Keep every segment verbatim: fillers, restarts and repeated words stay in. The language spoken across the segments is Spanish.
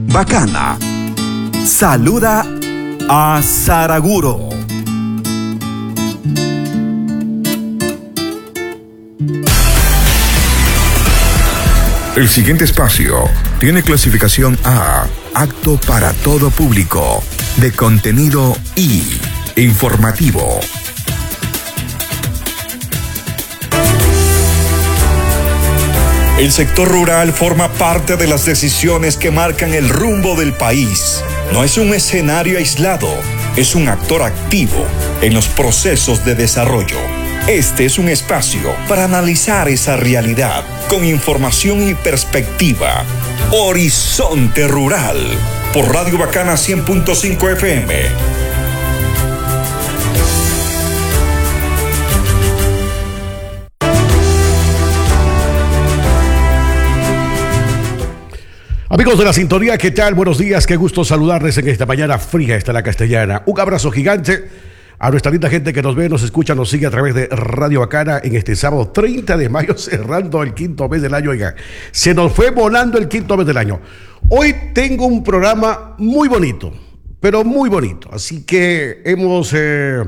Bacana saluda a Saraguro. El siguiente espacio tiene clasificación A, apto para todo público, de contenido I, informativo. El sector rural forma parte de las decisiones que marcan el rumbo del país. No es un escenario aislado, es un actor activo en los procesos de desarrollo. Este es un espacio para analizar esa realidad con información y perspectiva. Horizonte Rural, por Radio Bacana cien punto cinco F M. Amigos de la sintonía, ¿qué tal? Buenos días, qué gusto saludarles en esta mañana fría, esta la castellana. Un abrazo gigante a nuestra linda gente que nos ve, nos escucha, nos sigue a través de Radio Bacana en este sábado treinta de mayo, cerrando el quinto mes del año. Oiga, se nos fue volando el quinto mes del año. Hoy tengo un programa muy bonito, pero muy bonito. Así que hemos eh,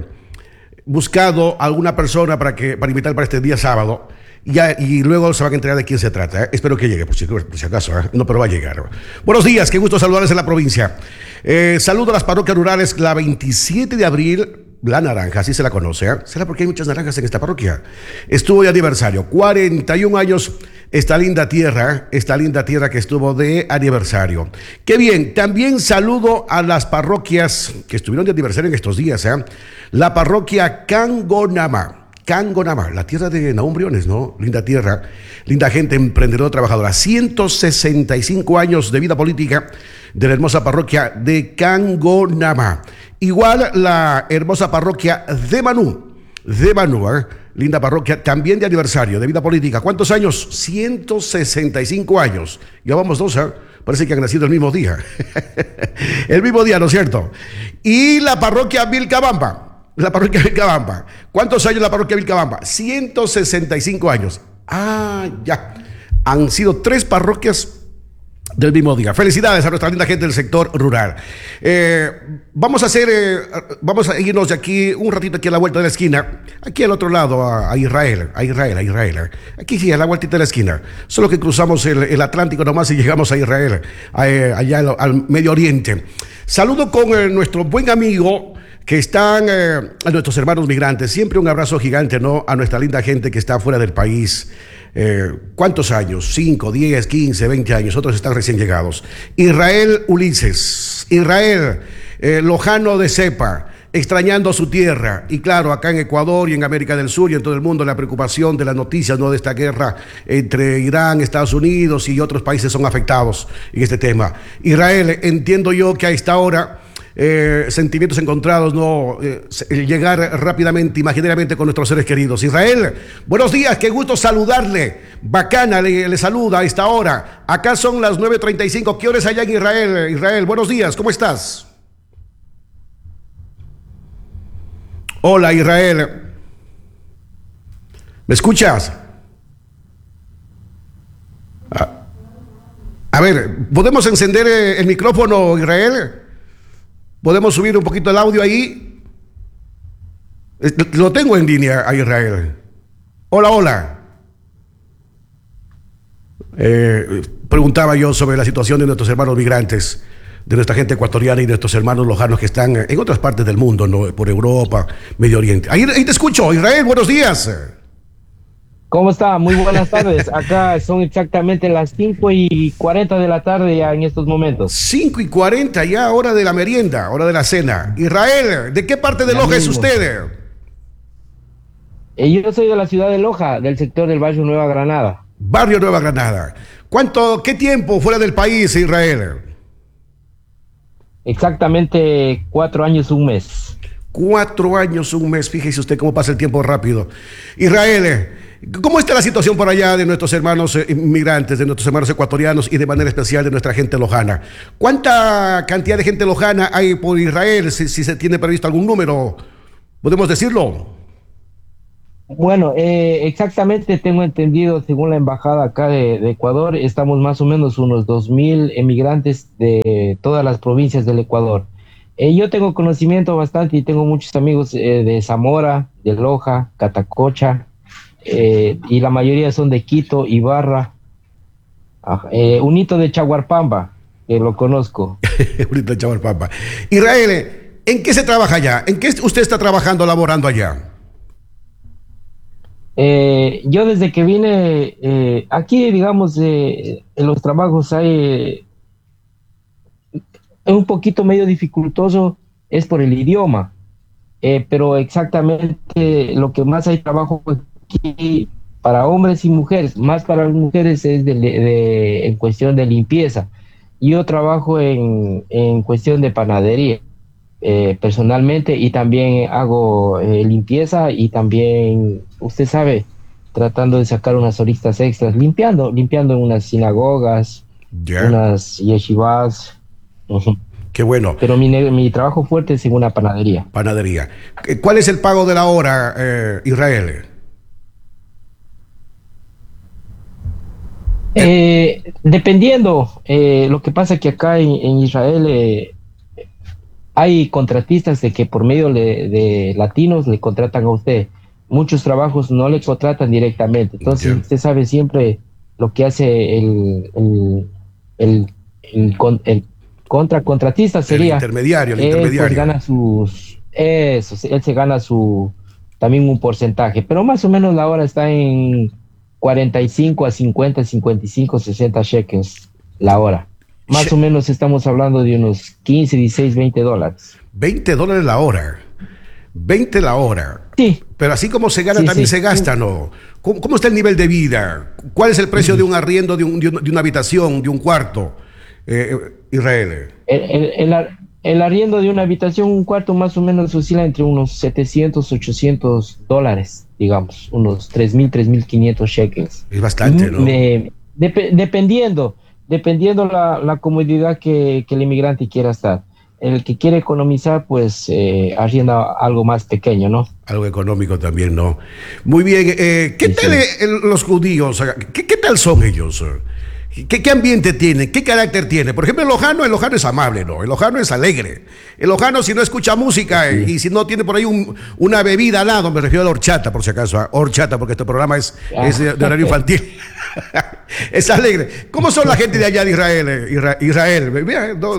buscado a alguna persona para, que, para invitar para este día sábado. Ya, y luego se van a enterar de quién se trata, ¿eh? Espero que llegue, por si, por si acaso, ¿eh? No, pero va a llegar. Buenos días, qué gusto saludarles en la provincia. Eh, saludo a las parroquias rurales, la veintisiete de abril, La Naranja, así se la conoce, ¿eh? ¿Será porque hay muchas naranjas en esta parroquia? Estuvo de aniversario, cuarenta y un años, esta linda tierra, esta linda tierra que estuvo de aniversario. Qué bien, también saludo a las parroquias que estuvieron de aniversario en estos días, ¿eh? La parroquia Cangonama. Cangonama, la tierra de Nahum Briones, ¿no? Linda tierra, linda gente, emprendedora, trabajadora. ciento sesenta y cinco años de vida política de la hermosa parroquia de Cangonama. Igual la hermosa parroquia de Manú, de Manú, ¿eh? Linda parroquia, también de aniversario de vida política. ¿Cuántos años? ciento sesenta y cinco años. Ya vamos dos, ¿eh? Parece que han nacido el mismo día. El mismo día, ¿no es cierto? Y la parroquia Vilcabamba. La parroquia Vilcabamba. ¿Cuántos años la parroquia Vilcabamba? ciento sesenta y cinco años. Ah, ya. Han sido tres parroquias del mismo día. Felicidades a nuestra linda gente del sector rural. Eh, vamos a hacer, eh, vamos a irnos de aquí un ratito aquí a la vuelta de la esquina, aquí al otro lado, a, a Israel, a Israel, a Israel. Aquí sí, a la vueltita de la esquina. Solo que cruzamos el, el Atlántico nomás y llegamos a Israel, a, eh, allá al, al Medio Oriente. Saludo con eh, nuestro buen amigo que están eh, a nuestros hermanos migrantes. Siempre un abrazo gigante, ¿no? A nuestra linda gente que está fuera del país. Eh, ¿Cuántos años? cinco, diez, quince, veinte años. Otros están recién llegados. Israel Ulises. Israel eh, Lojano de Cepa, extrañando su tierra. Y claro, acá en Ecuador y en América del Sur y en todo el mundo, la preocupación de las noticias, ¿no? De esta guerra entre Irán, Estados Unidos y otros países son afectados en este tema. Israel, entiendo yo que a esta hora Eh, sentimientos encontrados, no eh, llegar rápidamente, imaginariamente con nuestros seres queridos. Israel, buenos días, qué gusto saludarle. Bacana, le, le saluda a esta hora. Acá son las nueve treinta y cinco. ¿Qué hora es allá en Israel? Israel, buenos días, ¿cómo estás? Hola, Israel. ¿Me escuchas? A, a ver, ¿podemos encender el micrófono, Israel? ¿Podemos subir un poquito el audio ahí? Lo tengo en línea a Israel. Hola, hola. Eh, preguntaba yo sobre la situación de nuestros hermanos migrantes, de nuestra gente ecuatoriana y de nuestros hermanos lojanos que están en otras partes del mundo, ¿no? Por Europa, Medio Oriente. Ahí, ahí te escucho, Israel, buenos días. ¿Cómo está? Muy buenas tardes. Acá son exactamente las cinco y cuarenta de la tarde ya en estos momentos. cinco y cuarenta ya, hora de la merienda, hora de la cena. Israel, ¿de qué parte de Loja es usted? Eh, yo soy de la ciudad de Loja, del sector del barrio Nueva Granada. Barrio Nueva Granada. ¿Cuánto, qué tiempo fuera del país, Israel? Exactamente cuatro años, un mes. Cuatro años, un mes. Fíjese usted cómo pasa el tiempo rápido. Israel, ¿cómo está la situación por allá de nuestros hermanos eh, inmigrantes, de nuestros hermanos ecuatorianos y de manera especial de nuestra gente lojana? ¿Cuánta cantidad de gente lojana hay por Israel? Si, si se tiene previsto algún número, ¿podemos decirlo? Bueno, eh, exactamente tengo entendido, según la embajada acá de, de Ecuador, estamos más o menos unos dos mil emigrantes de todas las provincias del Ecuador. Eh, yo tengo conocimiento bastante y tengo muchos amigos eh, de Zamora, de Loja, Catacocha, eh, y la mayoría son de Quito, Ibarra, ah, eh, un hito de Chaguarpamba, que lo conozco. Ahorita, chaval, papa. Israel, ¿en qué se trabaja allá? ¿En qué usted está trabajando, laborando allá? Eh, yo desde que vine eh, aquí, digamos, eh, en los trabajos hay es un poquito medio dificultoso, es por el idioma, eh, pero exactamente lo que más hay trabajo aquí para hombres y mujeres, más para las mujeres es de, de- en cuestión de limpieza. Yo trabajo en, en cuestión de panadería eh, personalmente y también hago eh, limpieza y también, usted sabe, tratando de sacar unas horistas extras, limpiando, limpiando en unas sinagogas, Ya, unas yeshivas. Ujú. qué bueno. Pero mi, ne- mi trabajo fuerte es en una panadería. Panadería. Eh, ¿Cuál es el pago de la hora, eh, Israel? El- Eh, dependiendo, eh, lo que pasa que acá en, en Israel eh, hay contratistas de que por medio le- de latinos le contratan a usted. Muchos trabajos no le contratan directamente. Entonces, ya. usted sabe siempre lo que hace el, el, el, el con- el contracontratista El sería, intermediario, el él pues intermediario. gana sus, eso, él se gana su, también un porcentaje, pero más o menos la hora está en cuarenta y cinco a cincuenta, cincuenta y cinco, sesenta shekels la hora. Más o Che, menos estamos hablando de unos quince, dieciséis, veinte dólares. veinte dólares la hora. veinte la hora. Sí, Pero así como se gana, sí, también sí. se gasta, ¿no? ¿Cómo, cómo está el nivel de vida? ¿Cuál es el precio de un arriendo de, un- de un- de una habitación, de un cuarto? Eh, Israel. El, el, el ar- el arriendo de una habitación, un cuarto, más o menos oscila entre unos setecientos, ochocientos dólares, digamos, unos tres mil, tres mil quinientos shekels. Es bastante, Mm, ¿no? de- depe- dependiendo, dependiendo la, la comodidad que, que el inmigrante quiera estar. El que quiere economizar, pues eh, arrienda algo más pequeño, ¿no? Algo económico también, ¿no? Muy bien. eh, ¿Qué Sí, tal sí. eh, el- los judíos? ¿Qué, qué tal son ellos? ¿Qué, qué ambiente tienen? ¿Qué carácter tiene? Por ejemplo, el lojano, el lojano es amable, ¿no? El lojano es alegre. El lojano, si no escucha música eh, Sí. y si no tiene por ahí un- una bebida al lado, me refiero a la horchata, por si acaso, a horchata, porque este programa es, es de, de horario infantil. Es alegre. ¿Cómo son la gente de allá de Israel? eh? Isra- Israel, mira, no,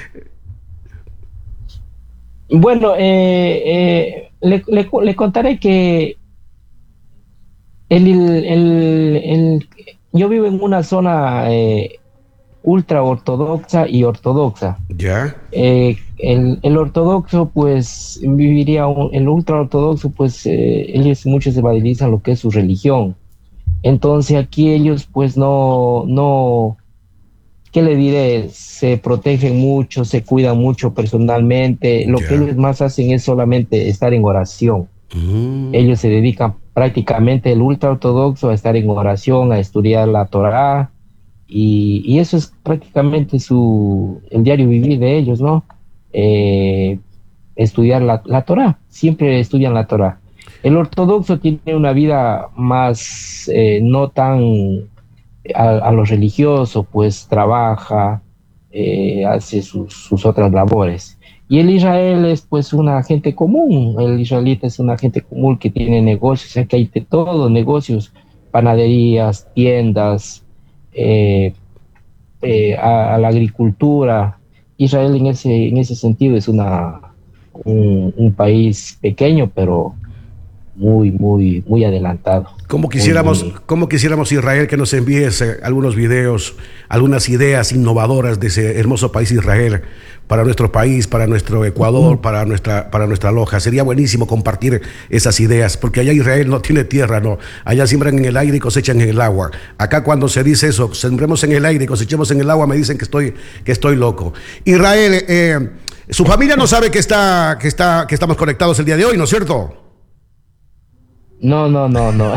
Bueno, eh, eh, le, le- le contaré que el, el- el- el- yo vivo en una zona eh, ultra ortodoxa y ortodoxa. ya, Eh, el, el ortodoxo, pues, viviría, un- el ultra ortodoxo, pues, eh, ellos muchos evangelizan lo que es su religión. Entonces aquí ellos, pues, no, no, ¿qué le diré? Se protegen mucho, se cuidan mucho personalmente. Lo que ya. ellos más hacen es solamente estar en oración. Mm, Ellos se dedican prácticamente el ultra ortodoxo a estar en oración, a estudiar la Torá, y, y eso es prácticamente su, el diario vivir de ellos, ¿no? Eh, estudiar la, la Torá, siempre estudian la Torá. El ortodoxo tiene una vida más, eh, no tan a, a lo religioso, pues trabaja, eh, hace sus, sus otras labores. Y el Israel es pues una gente común, el israelita es una gente común que tiene negocios, aquí hay de todo, negocios, panaderías, tiendas, eh, eh, a, a la agricultura. Israel en ese, en ese sentido es una, un, un país pequeño, pero muy, muy, muy adelantado. Como Muy, quisiéramos, muy, como quisiéramos Israel que nos envíes eh, algunos videos, algunas ideas innovadoras de ese hermoso país Israel para nuestro país, para nuestro Ecuador, para nuestra, para nuestra Loja. Sería buenísimo compartir esas ideas, porque allá Israel no tiene tierra, no. Allá siembran en el aire y cosechan en el agua. Acá cuando se dice eso, sembremos en el aire y cosechemos en el agua, me dicen que estoy, que estoy loco. Israel, eh, su familia no sabe que está, que está, que estamos conectados el día de hoy, ¿no es cierto? No, no, no, no.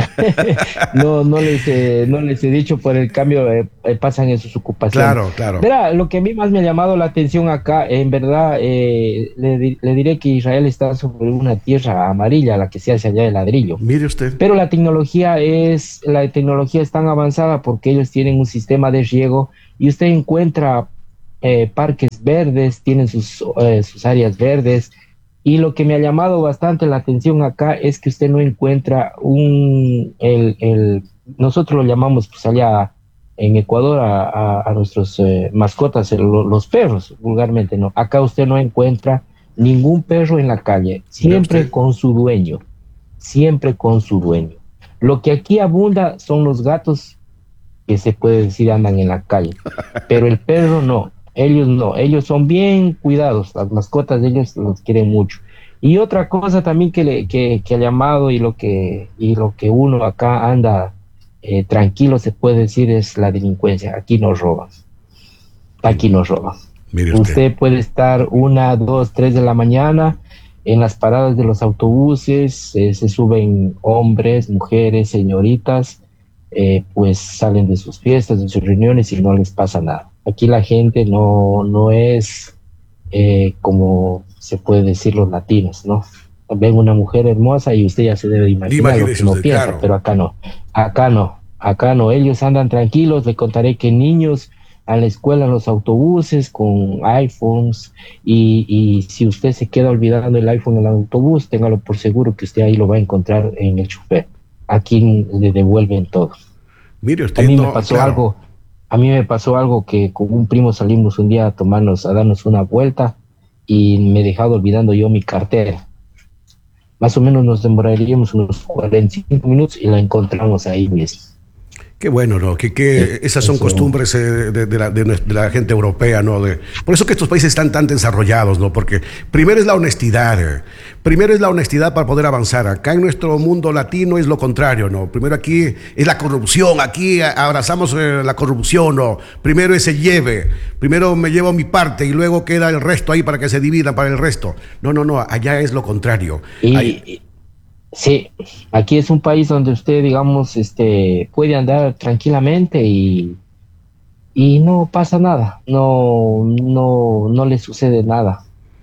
no, no les, eh, no les he dicho por el cambio, eh, eh, pasan en sus ocupaciones. Claro, claro. Verá, lo que a mí más me ha llamado la atención acá, en verdad, eh, le, di- le diré que Israel está sobre una tierra amarilla, la que se hace allá de ladrillo. Mire usted. Pero la tecnología es, la tecnología es tan avanzada porque ellos tienen un sistema de riego y usted encuentra eh, parques verdes, tienen sus, eh, sus áreas verdes. Y lo que me ha llamado bastante la atención acá es que usted no encuentra un, el, el, nosotros lo llamamos pues allá en Ecuador a, a, a nuestros eh, mascotas, el- los perros, vulgarmente, ¿no? Acá usted no encuentra ningún perro en la calle, siempre usted. con su dueño, siempre con su dueño. Lo que aquí abunda son los gatos que se puede decir andan en la calle, pero el perro no, ellos no, ellos son bien cuidados, las mascotas de ellos los quieren mucho. Y otra cosa también que, le, que, que ha llamado y lo que, y lo que uno acá anda eh, tranquilo se puede decir es la delincuencia, aquí nos roban, aquí nos roban. Mire usted. Usted puede estar una, dos, tres de la mañana en las paradas de los autobuses, eh, se suben hombres, mujeres, señoritas, eh, pues salen de sus fiestas, de sus reuniones y no les pasa nada. Aquí la gente no, no es eh, como se puede decir los latinos, ¿no? Ven una mujer hermosa y usted ya se debe de imaginar lo que Imagínese uno usted, piensa, claro. pero acá no, acá no, acá no, ellos andan tranquilos. Le contaré que niños a la escuela en los autobuses con iPhones y, y si usted se queda olvidando el iPhone en el autobús, téngalo por seguro que usted ahí lo va a encontrar en el chofer. Aquí le devuelven todo. Mire A usted, mí me no, pasó claro. algo, a mí me pasó algo que con un primo salimos un día a tomarnos, a darnos una vuelta y me he dejado olvidando yo mi cartera. Más o menos nos demoraríamos unos cuarenta y cinco minutos y la encontramos ahí mismo. Qué bueno, ¿no? Que, que Sí, esas son eso. costumbres eh, de, de la, de nues- de la gente europea, ¿no? De, por eso que estos países están tan desarrollados, ¿no? Porque primero es la honestidad, eh. Primero es la honestidad para poder avanzar. Acá en nuestro mundo latino es lo contrario, ¿no? Primero aquí es la corrupción, aquí a- abrazamos eh, la corrupción, ¿no? Primero es el lleve, primero me llevo mi parte y luego queda el resto ahí para que se dividan para el resto. No, no, no, allá es lo contrario. Y, Ahí- y- sí, aquí es un país donde usted, digamos, este, puede andar tranquilamente y, y no pasa nada, no, no, no le sucede nada,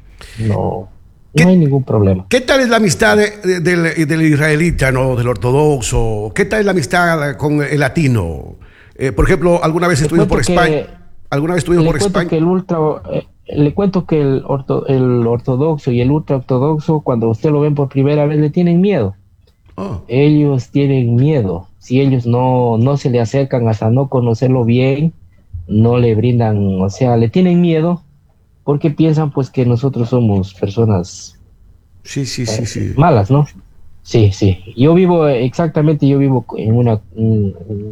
no, ¿Qué- no hay ningún problema. ¿Qué tal es la amistad de- de- del, del israelita, ¿no? Del ortodoxo? ¿Qué tal es la amistad con el latino? Eh, por ejemplo, ¿alguna vez Le estuvimos por cuento que- España? ¿Alguna vez estuvimos Le por cuento España? que el ultra, eh, le cuento que el, orto- el ortodoxo y el ultra ortodoxo, cuando usted lo ven por primera vez, le tienen miedo. Oh, Ellos tienen miedo. Si ellos no, no se le acercan hasta no conocerlo bien, no le brindan, o sea, le tienen miedo porque piensan pues que nosotros somos personas sí, sí, sí, sí. malas, ¿no? Sí, sí. Yo vivo, eh, exactamente, yo vivo en una, en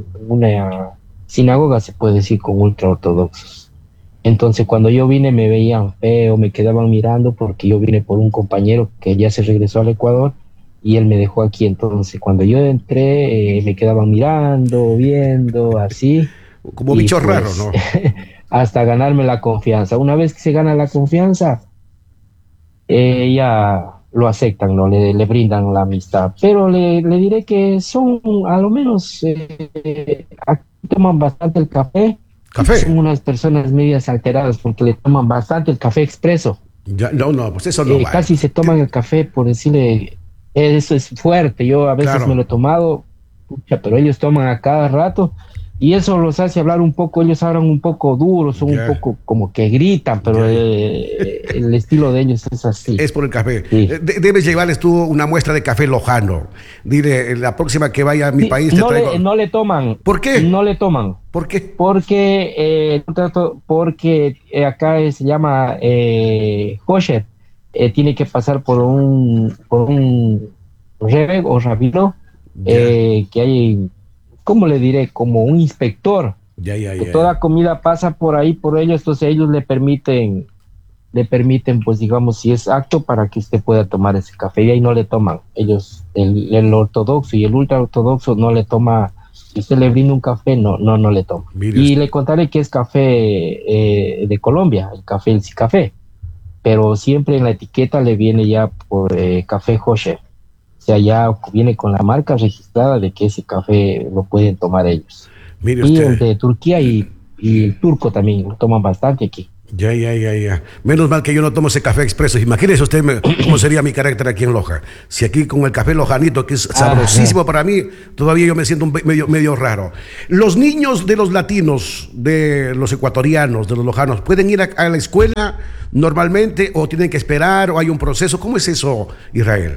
una sinagoga, se puede decir, con ultraortodoxos. Entonces, cuando yo vine me veían feo, me quedaban mirando porque yo vine por un compañero que ya se regresó al Ecuador y él me dejó aquí. Entonces, cuando yo entré, eh, me quedaban mirando, viendo, así. Como Y, bichos pues, raros, ¿no? hasta ganarme la confianza. Una vez que se gana la confianza, eh, ya lo aceptan, ¿no? Le, le brindan la amistad. Pero le, le diré que son, a lo menos, eh, aquí toman bastante el café. Café. Son unas personas medias alteradas porque le toman bastante el café expreso. Ya, no, no, pues eso no Eh, va. casi se toman el café por decirle, eh, eso es fuerte. Yo a veces Claro. me lo he tomado, pucha, pero ellos toman a cada rato y eso los hace hablar un poco. Ellos hablan un poco duros, son Ya. un poco como que gritan, pero Ya. eh, el estilo de ellos es así. Es por el café. Sí. Eh, de- debes llevarles tú una muestra de café lojano. Dile, eh, la próxima que vaya a mi Sí, país te no, traigo. le, no le toman. ¿Por qué? No le toman. ¿Por qué? Porque, eh, trato- porque eh, acá eh, se llama eh, kosher. Eh, tiene que pasar por un, por un reb o rabino, eh, que hay, ¿cómo le diré? Como un inspector. Ya, ya, Que ya. toda comida pasa por ahí, por ellos, entonces ellos le permiten, le permiten, pues digamos, si es apto para que usted pueda tomar ese café, y ahí no le toman. Ellos, el, el ortodoxo y el ultra ortodoxo no le toma, si usted le brinda un café, no, no, no le toma. Mire Y usted. le contaré que es café eh, de Colombia, el café, el café, pero siempre en la etiqueta le viene ya por eh, café kosher. sea, ya viene con la marca registrada de que ese café lo pueden tomar ellos. Mire y usted. el de Turquía y, y el turco también lo toman bastante aquí. Ya, ya, ya, ya. Menos mal que yo no tomo ese café expreso. Imagínese usted me- cómo sería mi carácter aquí en Loja. Si aquí con el café lojanito, que es sabrosísimo Ajá. para mí, todavía yo me siento un pe- medio, medio raro. Los niños de los latinos, de los ecuatorianos, de los lojanos, ¿pueden ir a, a la escuela normalmente o tienen que esperar o hay un proceso? ¿Cómo es eso, Israel?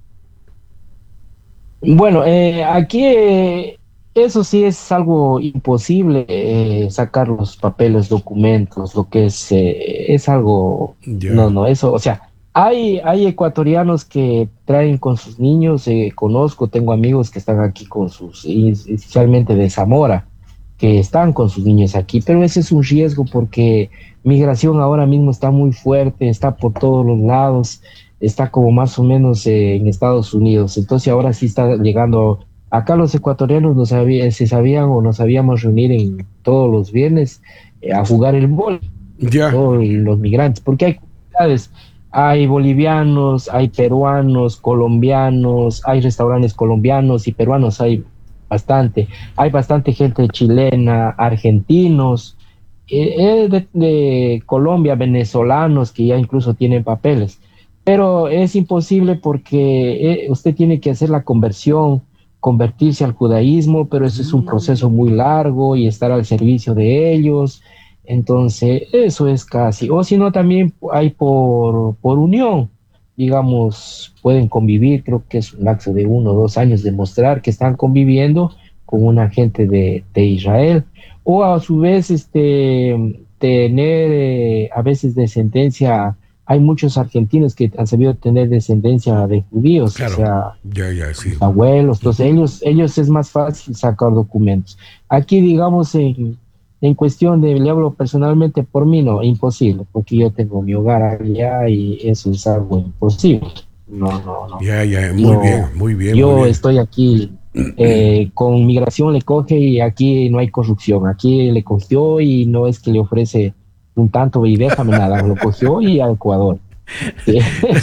Bueno, eh, aquí eh, eso sí es algo imposible, eh, sacar los papeles, documentos, lo que es, eh, es algo, Ya. no, no, eso, o sea, hay, hay ecuatorianos que traen con sus niños, eh, conozco, tengo amigos que están aquí con sus, y especialmente de Zamora, que están con sus niños aquí, pero ese es un riesgo porque migración ahora mismo está muy fuerte, está por todos los lados, está como más o menos eh, en Estados Unidos. Entonces ahora sí está llegando. Acá los ecuatorianos nos sabía- se sabían o nos sabíamos reunir en todos los viernes eh, a jugar el bol, Ya. todos los migrantes, porque hay comunidades, hay bolivianos, hay peruanos, colombianos, hay restaurantes colombianos y peruanos, hay bastante. Hay bastante gente chilena, argentinos, eh, eh, de, de Colombia, venezolanos que ya incluso tienen papeles. Pero es imposible porque eh, usted tiene que hacer la conversión, convertirse al judaísmo, pero eso es un proceso muy largo y estar al servicio de ellos. Entonces, eso es casi. O si no, también hay por, por unión, digamos, pueden convivir, creo que es un lapso de uno o dos años, demostrar que están conviviendo con una gente de, de Israel. O a su vez, este, tener eh, a veces descendencia. Hay muchos argentinos que han sabido tener descendencia de judíos, Claro. o sea, Ya, ya, sí. sus abuelos, entonces ellos, ellos es más fácil sacar documentos. Aquí, digamos, en, en cuestión de, le hablo personalmente por mí, no, imposible, porque yo tengo mi hogar allá y eso es algo imposible. No, no, no. Ya, ya. Muy Yo- bien, muy bien. Yo muy bien. estoy aquí eh, con migración le coge y aquí no hay corrupción. Aquí le cogió y no es que le ofrece un tanto y déjame nada, lo cogió y a Ecuador. Sí.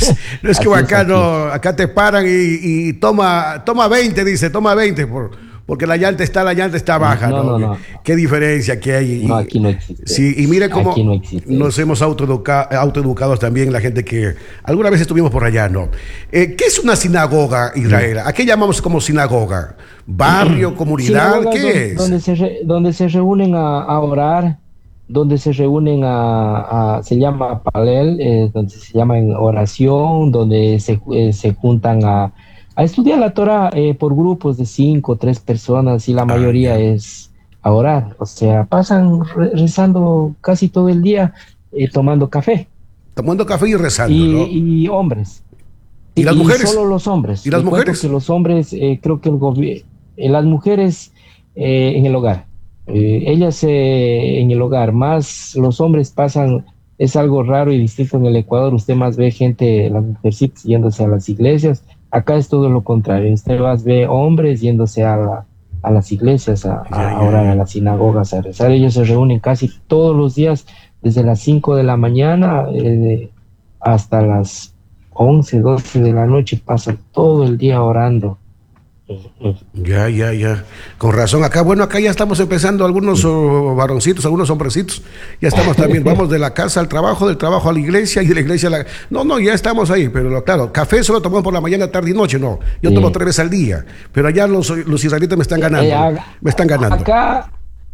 No es que Así es acá aquí. no, acá te paran y, y toma, toma veinte, dice, toma veinte, por, porque la llanta está, la llanta está baja, ¿no? No, no, no. Qué diferencia que hay. No, Y- aquí no existe. Sí, y mire cómo Aquí no existe. nos hemos autoeduca- autoeducados también la gente que alguna vez estuvimos por allá, ¿no? Eh, ¿Qué es una sinagoga, Israel? ¿A qué llamamos como sinagoga? ¿Barrio, comunidad? Sinagogas ¿Qué donde, es? donde se re- donde se reúnen a, a orar, donde se reúnen a, a- se llama palel, eh, donde se llama en oración, donde se, ju- eh, se juntan a, a estudiar la Torah eh, por grupos de cinco o tres personas y la mayoría ya. es a orar, o sea, pasan re- rezando casi todo el día, eh, tomando café Tomando café y rezando, y, ¿no? y hombres. ¿Y las mujeres? Solo los hombres. ¿Y las Le cuento mujeres? que los hombres, eh, creo que el gobierno, las mujeres eh, en el hogar, Eh, ellas eh, en el hogar, más los hombres pasan, es algo raro y distinto en el Ecuador, usted más ve gente, las mujercitas yéndose a las iglesias, acá es todo lo contrario, usted más ve hombres yéndose a, la- a las iglesias, a, a Ya, ya, orar, ya. a las sinagogas, a rezar, ellos se reúnen casi todos los días, desde las cinco de la mañana eh, hasta las once, doce de la noche, pasan todo el día orando. Ya, ya, ya. Con razón. Acá, bueno, acá ya estamos empezando algunos oh, varoncitos, algunos hombrecitos. Ya estamos también. Vamos de la casa al trabajo, del trabajo a la iglesia y de la iglesia a la. No, no, ya estamos ahí. Pero lo- claro, café solo tomamos por la mañana, tarde y noche. No, yo Sí. tomo tres veces al día. Pero allá los, los israelitas me están ganando. Eh, a- me están ganando. Acá,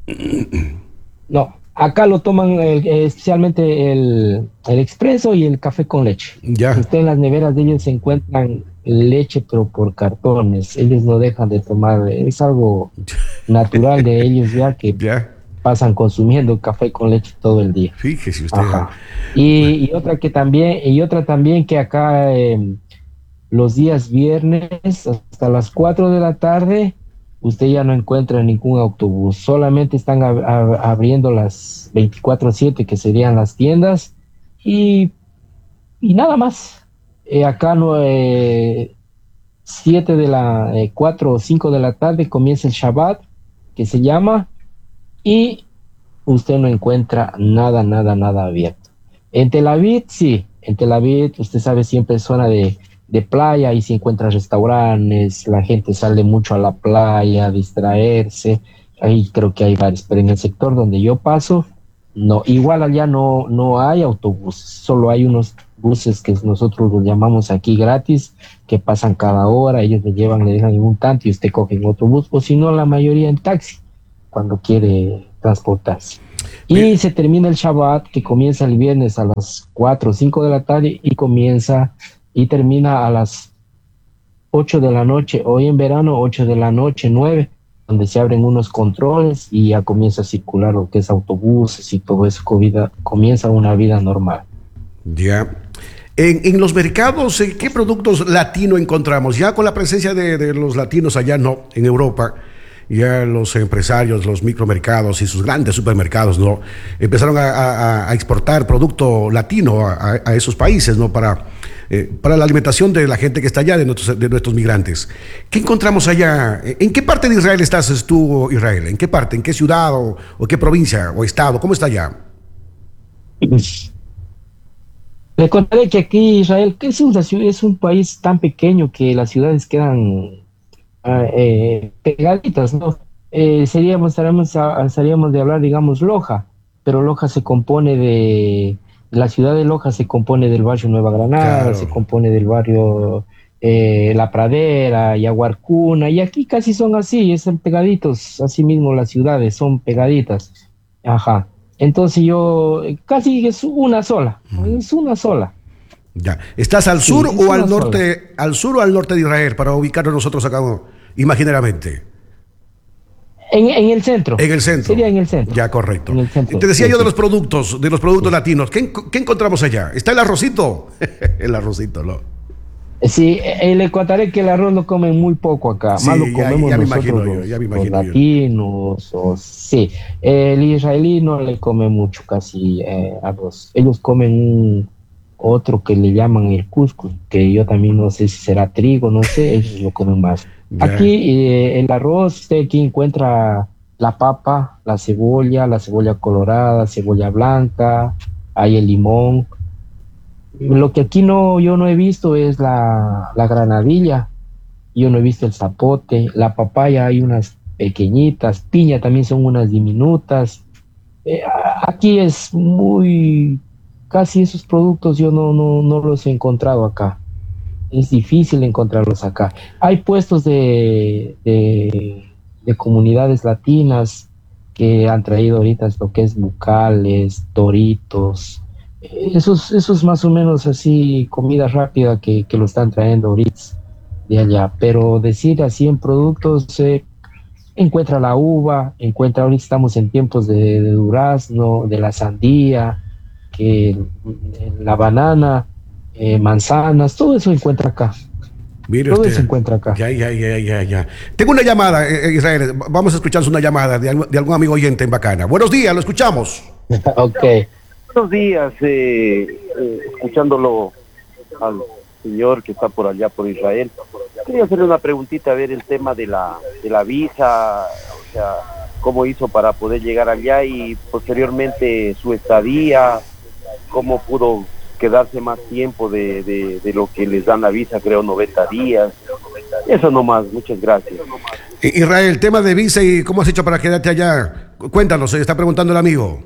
no, acá lo toman eh, eh, especialmente el, el expreso y el café con leche. Ya. Usted en las neveras de ellos se encuentran leche, pero por cartones. Ellos no dejan de tomar, es algo natural de ellos ya que Ya. pasan consumiendo café con leche todo el día. Fíjese usted. Ajá. Y, y otra que también, y otra también que acá eh, los días viernes hasta las cuatro de la tarde, usted ya no encuentra ningún autobús, solamente están ab- ab- abriendo las veinticuatro siete que serían las tiendas y, y nada más. Eh, acá no, eh, siete de la, eh, cuatro o cinco de la tarde comienza el Shabbat, que se llama, y usted no encuentra nada, nada, nada abierto. En Tel Aviv, sí, en Tel Aviv, usted sabe, siempre es zona de, de playa, y se encuentran restaurantes, la gente sale mucho a la playa a distraerse, ahí creo que hay varios, pero en el sector donde yo paso, no, igual allá no, no hay autobuses, solo hay unos buses que nosotros los llamamos aquí gratis, que pasan cada hora, ellos le llevan, le dejan en un tanto y usted coge en otro bus, o si no, la mayoría en taxi, cuando quiere transportarse. Y Bien. Se termina el Shabbat, que comienza el viernes a las cuatro o cinco de la tarde y comienza y termina a las ocho de la noche, hoy en verano, ocho de la noche, nueve, donde se abren unos controles y ya comienza a circular lo que es autobuses y todo eso, COVID, comienza una vida normal. Ya. En, en los mercados, ¿qué productos latinos encontramos? Ya con la presencia de, de los latinos allá, no, en Europa, ya los empresarios, los micromercados y sus grandes supermercados, ¿no? Empezaron a, a, a exportar producto latino a, a esos países, ¿no? Para, eh, para la alimentación de la gente que está allá, de nuestros, de nuestros migrantes. ¿Qué encontramos allá? ¿En qué parte de Israel estás tú, Israel? ¿En qué parte? ¿En qué ciudad o, o qué provincia o estado? ¿Cómo está allá? Le contaré que aquí Israel, que es, una, es un país tan pequeño que las ciudades quedan Eh, pegaditas, ¿no? Eh, seríamos, estaríamos, estaríamos de hablar, digamos, Loja, pero Loja se compone de, la ciudad de Loja se compone del barrio Nueva Granada, claro. Se compone del barrio eh, La Pradera, Yaguarcuna, y aquí casi son así, son pegaditos, así mismo las ciudades son pegaditas, ajá, entonces yo, casi es una sola, mm. es una sola. Ya. ¿Estás al sur sí, o al norte, sola. al sur o al norte de Israel, para ubicarnos nosotros acá imaginariamente? En, en el centro. En el centro. Sería en el centro. Ya, correcto. En el centro. Te decía sí, yo sí. de los productos, de los productos sí. latinos. ¿Qué, ¿Qué encontramos allá? ¿Está el arrocito? El arrocito, ¿no? Sí, le contaré que el arroz lo comen muy poco acá. Sí, Más lo comemos ya, ya nosotros yo, ya los, los latinos. O, sí, el israelí no le come mucho casi eh, arroz. Ellos comen un... otro que le llaman el cuscús, que yo también no sé si será trigo, no sé, ellos lo comen más. Yeah. Aquí eh, el arroz, usted aquí encuentra la papa, la cebolla, la cebolla colorada, cebolla blanca, hay el limón. Lo que aquí no, yo no he visto es la, la granadilla, yo no he visto el zapote, la papaya hay unas pequeñitas, piña también son unas diminutas. Eh, aquí es muy... Casi esos productos yo no, no, no los he encontrado acá. Es difícil encontrarlos acá. Hay puestos de, de, de comunidades latinas que han traído ahorita lo que es bucales, toritos, esos, esos más o menos así, comida rápida que, que lo están trayendo ahorita de allá. Pero decir así en productos, eh, encuentra la uva, encuentra, ahorita estamos en tiempos de, de durazno, de la sandía, que la banana, eh, manzanas, todo eso encuentra acá. Mire todo usted, eso encuentra acá. Ya, ya, ya, ya, ya. Tengo una llamada, eh, Israel. Vamos a escuchar una llamada de, de algún amigo oyente en Bacana. Buenos días, lo escuchamos. Ok. Buenos días, eh, eh, escuchándolo al señor que está por allá, por Israel. Quería hacerle una preguntita, a ver el tema de la, de la visa, o sea, cómo hizo para poder llegar allá y posteriormente su estadía, cómo pudo quedarse más tiempo de, de, de lo que les dan la visa, creo noventa días. Eso nomás, muchas gracias. Israel, tema de visa y cómo has hecho para quedarte allá. Cuéntanos, se está preguntando el amigo.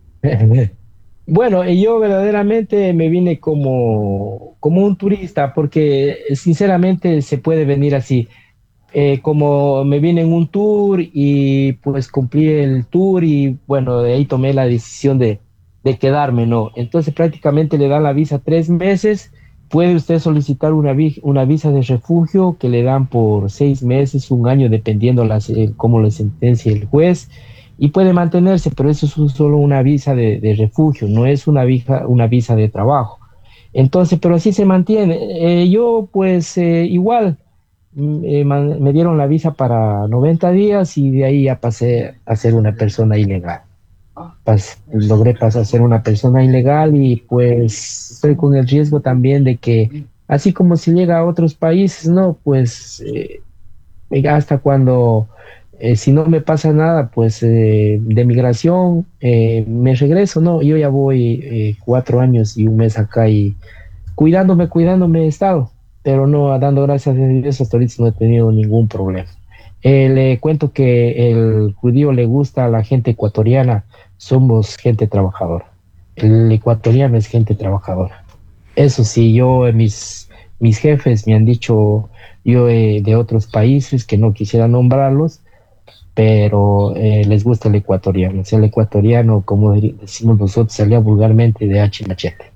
Bueno, yo verdaderamente me vine como, como un turista, porque sinceramente se puede venir así. Eh, como me vine en un tour y pues cumplí el tour y bueno, de ahí tomé la decisión de, de quedarme, ¿no? Entonces prácticamente le dan la visa tres meses, puede usted solicitar una, vi- una visa de refugio que le dan por seis meses, un año, dependiendo las, eh, cómo le sentencie el juez, y puede mantenerse, pero eso es solo una visa de, de refugio, no es una visa, una visa de trabajo. Entonces, pero así se mantiene. Eh, yo pues eh, igual... Eh, man, me dieron la visa para noventa días y de ahí ya pasé a ser una persona ilegal. Pas, logré pasar a ser una persona ilegal y pues estoy con el riesgo también de que, así como si llega a otros países, no, pues eh, hasta cuando, eh, si no me pasa nada, pues eh, de migración, eh, me regreso, no, yo ya voy eh, cuatro años y un mes acá y cuidándome, cuidándome he estado. pero no, dando gracias a Dios, hasta ahorita no he tenido ningún problema. Eh, le cuento que el judío le gusta a la gente ecuatoriana, somos gente trabajadora. El ecuatoriano es gente trabajadora. Eso sí, yo, mis, mis jefes me han dicho, yo eh, de otros países que no quisiera nombrarlos, pero eh, les gusta el ecuatoriano. O sea, el ecuatoriano, como decimos nosotros, salía vulgarmente de H machete.